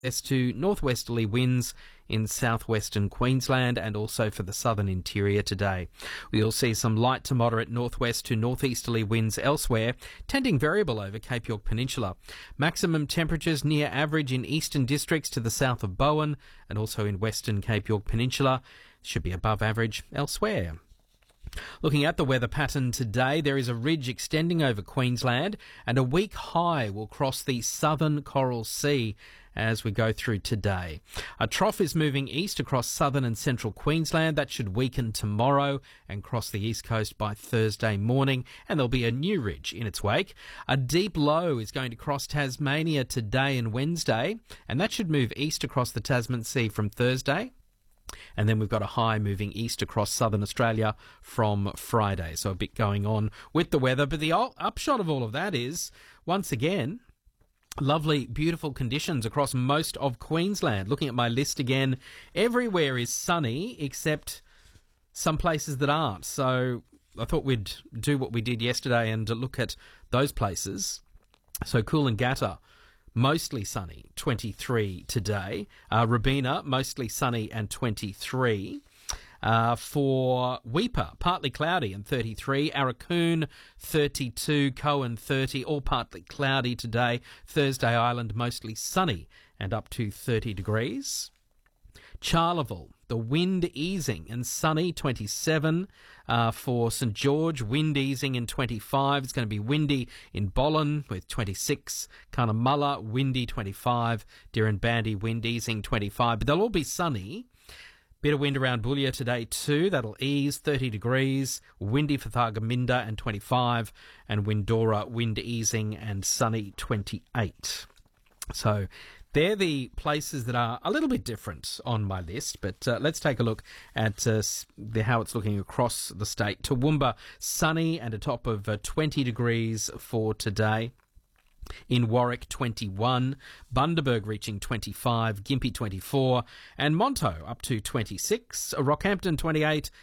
west to northwesterly winds in southwestern Queensland and also for the southern interior today. We'll see some light to moderate northwest to northeasterly winds elsewhere, tending variable over Cape York Peninsula. Maximum temperatures near average in eastern districts to the south of Bowen and also in western Cape York Peninsula. Should be above average elsewhere. Looking at the weather pattern today, there is a ridge extending over Queensland and a weak high will cross the southern Coral Sea as we go through today. A trough is moving east across southern and central Queensland. That should weaken tomorrow and cross the east coast by Thursday morning, and there'll be a new ridge in its wake. A deep low is going to cross Tasmania today and Wednesday, and that should move east across the Tasman Sea from Thursday. And then we've got a high moving east across southern Australia from Friday. So a bit going on with the weather. But the upshot of all of that is, once again, lovely, beautiful conditions across most of Queensland. Looking at my list again, everywhere is sunny except some places that aren't. So I thought we'd do what we did yesterday and look at those places. So Coolangatta, mostly sunny, 23 today. Robina, mostly sunny and 23. For Weipa, partly cloudy and 33. Arakoon, 32. Cohen, 30. All partly cloudy today. Thursday Island, mostly sunny and up to 30 degrees. Charleville, the wind easing and sunny, 27. For St George, wind easing in 25. It's going to be windy in Bollin with 26. Cunnamulla, windy 25. Dirranbandi, wind easing 25. But they'll all be sunny. Bit of wind around Boulia today too. That'll ease, 30 degrees. Windy for Thargomindah and 25. And Windora, wind easing and sunny, 28. So they're the places that are a little bit different on my list, but let's take a look at how it's looking across the state. Toowoomba, sunny and a top of 20 degrees for today. In Warwick, 21. Bundaberg reaching 25. Gympie, 24. And Monto up to 26. Rockhampton, 28.